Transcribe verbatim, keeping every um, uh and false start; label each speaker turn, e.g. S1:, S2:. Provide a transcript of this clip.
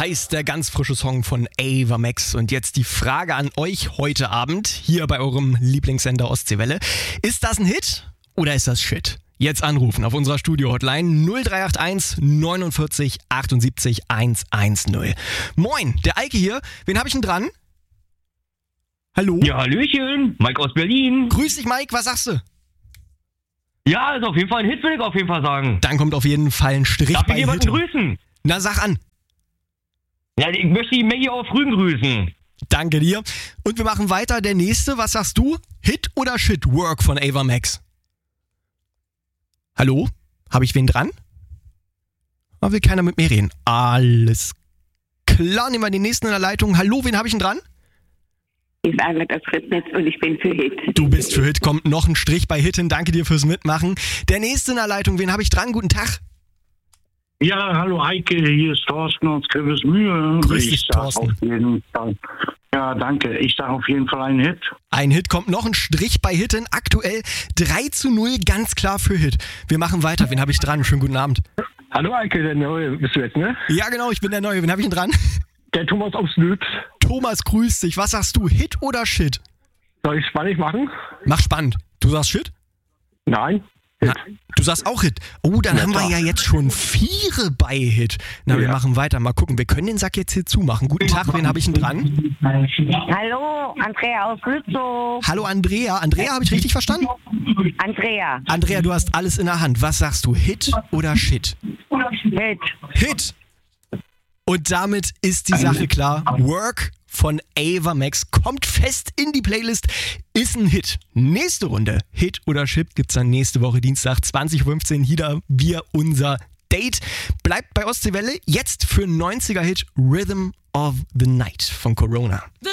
S1: heißt der ganz frische Song von Ava Max. Und jetzt die Frage an euch heute Abend, hier bei eurem Lieblingssender Ostseewelle. Ist das ein Hit oder ist das Shit? Jetzt anrufen auf unserer Studio-Hotline null drei acht eins neunundvierzig achtundsiebzig hundertzehn. Moin, der Eike hier. Wen habe ich denn dran? Hallo?
S2: Ja, hallöchen. Mike aus Berlin.
S1: Grüß dich, Mike. Was sagst du?
S2: Ja, ist auf jeden Fall ein Hit, würde ich auf jeden Fall sagen.
S1: Dann kommt auf jeden Fall ein Strich
S2: Darf
S1: bei
S2: ich jemanden
S1: Hit.
S2: grüßen?
S1: Na, sag an.
S2: Ja, ich möchte die Maggie auf Rügen grüßen.
S1: Danke dir. Und wir machen weiter. Der nächste, was sagst du? Hit oder Shit? Work von Ava Max. Hallo? Habe ich wen dran? Da will keiner mit mir reden. Alles klar, nehmen wir den nächsten in der Leitung. Hallo, wen habe ich denn dran?
S3: Ich sage das Rittnetz und ich bin für Hit.
S1: Du bist für Hit, kommt noch ein Strich bei Hit hin. Danke dir fürs Mitmachen. Der nächste in der Leitung, wen habe ich dran? Guten Tag.
S4: Ja, hallo Eike, hier ist Thorsten aus Grevesmühle.
S1: Grüß dich,
S4: Ich sag
S1: Thorsten.
S4: auf jeden Fall, ja, danke. Ich sage auf jeden Fall einen Hit.
S1: Ein Hit, kommt noch ein Strich bei Hit hin. Aktuell drei zu null, ganz klar für Hit. Wir machen weiter. Wen habe ich dran? Schönen guten Abend.
S5: Hallo Eike, der Neue bist du jetzt, ne?
S1: Ja, genau, ich bin der Neue. Wen habe ich denn dran?
S5: Der Thomas aus Lütz.
S1: Thomas, grüß dich. Was sagst du? Hit oder Shit?
S5: Soll ich spannend machen?
S1: Mach spannend. Du sagst Shit?
S5: Nein.
S1: Na, du sagst auch Hit. Oh, dann
S5: Ja,
S1: haben wir
S5: klar.
S1: ja jetzt schon vier bei Hit. Na, wir
S5: Ja.
S1: machen weiter. Mal gucken. Wir können den Sack jetzt hier zumachen. Guten Tag, wen habe ich denn dran?
S3: Hallo, Andrea aus Lützow.
S1: Hallo Andrea. Andrea, habe ich richtig verstanden?
S3: Andrea,
S1: Andrea, du hast alles in der Hand. Was sagst du? Hit oder Shit?
S3: Hit.
S1: Hit! Und damit ist die Sache klar. Work von Ava Max kommt fest in die Playlist, ist ein Hit. Nächste Runde, Hit oder Shit, gibt's dann nächste Woche Dienstag zwanzig Uhr fünfzehn. Hier wir unser Date. Bleibt bei Ostseewelle. Jetzt für neunziger Hit Rhythm of the Night von Corona.
S6: The